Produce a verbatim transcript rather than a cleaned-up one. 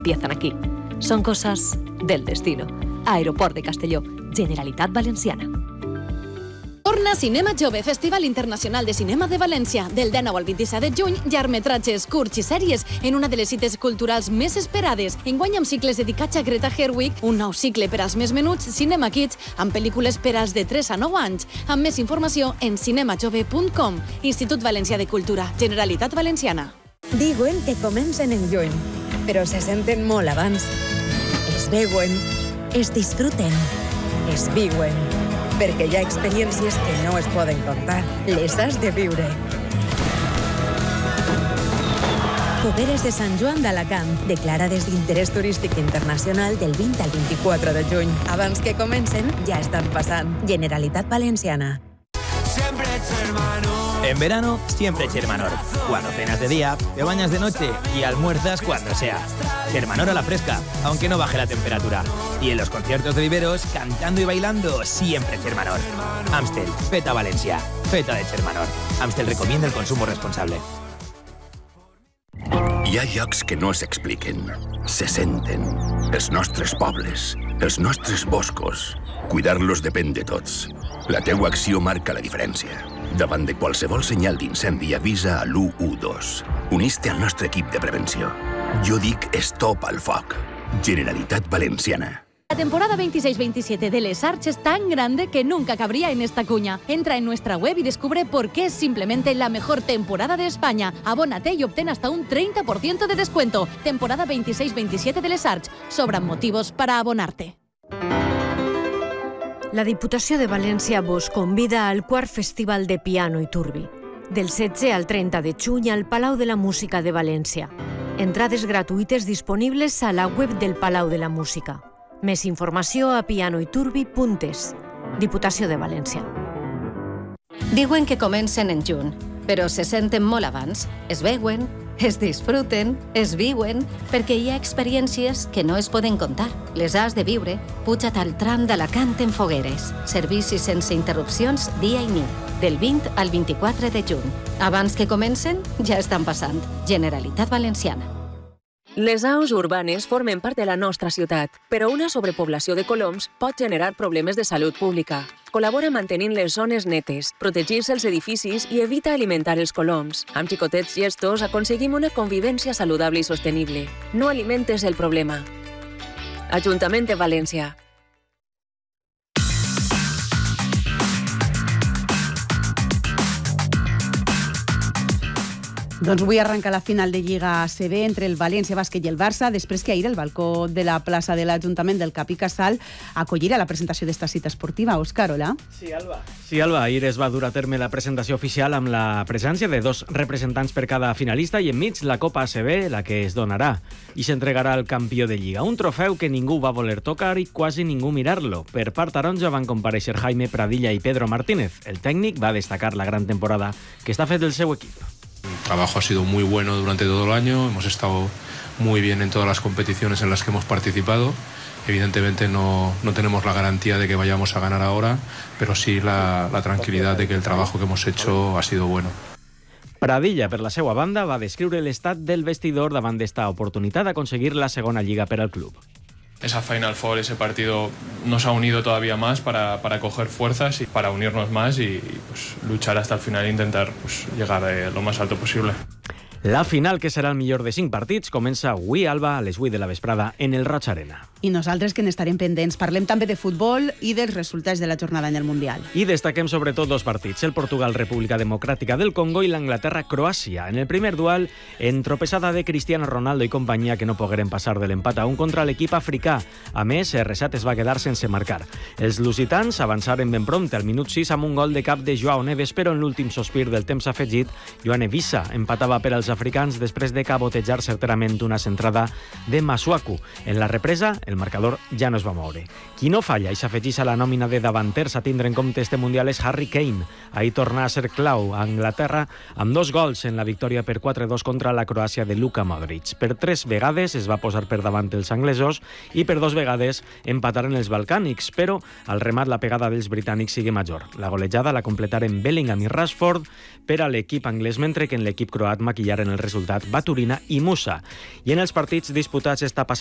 empiezan aquí. Son cosas del destino. Aeroport de Castelló, Generalitat Valenciana. Torna Cinema Jove, Festival Internacional de Cinema de València. Del dinou al vint-i-set de juny, llargmetratges, curts i sèries en una de les cites culturals més esperades. Enguany amb cicles dedicats a Greta Gerwig, un nou cicle per als més menuts, Cinema Kids, amb pel·lícules per als de tres a nou anys. Amb més informació en cinema jove punt com. Institut Valencià de Cultura, Generalitat Valenciana. Diuen que comencen en juny, però se senten molt abans. Es veuen, es disfruten, es viuen. Perquè hi ha experiències que no es poden contar. Les has de viure. Fogueres de Sant Joan d'Alacant, declarades d'interès turístic internacional del vint al vint-i-quatre de juny. Abans que comencen, ja estan passant. Generalitat Valenciana. En verano, siempre Chermanor. Cuando cenas de día, te bañas de noche y almuerzas cuando sea. Chermanor a la fresca, aunque no baje la temperatura. Y en los conciertos de viveros, cantando y bailando, siempre Chermanor. Amstel, feta Valencia, feta de Chermanor. Amstel recomienda el consumo responsable. Hi ha llocs que no s'expliquen, se senten. Els nostres pobles, els nostres boscos. Cuidar-los depèn de tots. La teua acció marca la diferència. Davant de qualsevol senyal d'incendi, avisa a l'u u dos. Unís-te al nostre equip de prevenció. Jo dic stop al foc. Generalitat Valenciana. La temporada veintiséis veintisiete de Les Arts es tan grande que nunca cabría en esta cuña. Entra en nuestra web y descubre por qué es simplemente la mejor temporada de España. Abónate y obtén hasta un treinta por ciento de descuento. Temporada veintiséis veintisiete de Les Arts. Sobran motivos para abonarte. La Diputació de València vos convida al quart Festival de Piano i Turbi, del setze al trenta de juny al Palau de la Música de València. Entrades gratuïtes disponibles a la web del Palau de la Música. Més informació a pianoiturbi punt es. Diputació de València. Diuen que comencen en juny, però se senten molt abans. Es veuen, es disfruten, es viuen, perquè hi ha experiències que no es poden contar. Les has de viure. Puja't al tram d'Alacant en Fogueres. Servici sense interrupcions dia i nit, del vint al vint-i-quatre de juny. Abans que comencen, ja estan passant. Generalitat Valenciana. Les aus urbanes formen part de la nostra ciutat, però una sobrepoblació de coloms pot generar problemes de salut pública. Col·labora mantenint les zones netes, protegir-se els edificis i evita alimentar els coloms. Amb xicotets gestos aconseguim una convivència saludable i sostenible. No alimentes el problema. Ajuntament de València. Doncs avui arrenca la final de Lliga A C B entre el València Bàsquet i el Barça, després que ahir el balcó de la plaça de l'Ajuntament del Cap i Casal acollirà la presentació d'esta cita esportiva. Òscar, hola. Sí, Alba. Sí, Alba, ahir es va dur a terme la presentació oficial amb la presència de dos representants per cada finalista i enmig la Copa A C B, la que es donarà i s'entregarà al campió de Lliga. Un trofeu que ningú va voler tocar i quasi ningú mirar-lo. Per part taronja van comparèixer Jaime Pradilla i Pedro Martínez. El tècnic va destacar la gran temporada que està fet del seu equip. El trabajo ha sido muy bueno durante todo el año, hemos estado muy bien en todas las competiciones en las que hemos participado. Evidentemente no, no tenemos la garantía de que vayamos a ganar ahora, pero sí la, la tranquilidad de que el trabajo que hemos hecho ha sido bueno. Pradilla, per la seva banda, va descriure l'estat del vestidor davant d'esta oportunitat d'aconseguir la segona lliga per al club. Esa Final Four, ese partido nos ha unido todavía más para, para coger fuerzas y para unirnos más y, y pues, luchar hasta el final e intentar pues, llegar eh, lo más alto posible. La final, que serà el millor de cinc partits, comença avui, Alba, a les vuit de la vesprada en el Roig Arena. I nosaltres que n'estarem pendents. Parlem també de futbol i dels resultats de la jornada en el Mundial. I destaquem sobretot dos partits, el Portugal-República Democràtica del Congo i l'Anglaterra-Croàcia. En el primer duel, entropessada de Cristiano Ronaldo i companyia que no pogueren passar de l'empat a un contra l'equip africà. A més, R set es va quedar sense marcar. Els lusitans avançaren ben prompte al minut sis amb un gol de cap de Joao Neves, però en l'últim sospir del temps afegit, Ioane Wissa empatava per als africans després de cabotejar certerament una centrada de Masuaku. En la represa, el marcador ja no es va moure. Qui no falla i s'afegeix a la nòmina de davanters a tindre en compte este Mundial és Harry Kane. Ahir torna a ser clau a Anglaterra amb dos gols en la victòria per quatre dos contra la Croàcia de Luka Modric. Per tres vegades es va posar per davant els anglesos i per dos vegades empataren els balcànics, però al remat la pegada dels britànics sigui major. La golejada la completaren Bellingham i Rashford per a l'equip anglès, mentre que en l'equip croat maquillaren en el resultat va Turina i Musa. I en els partits disputats esta passada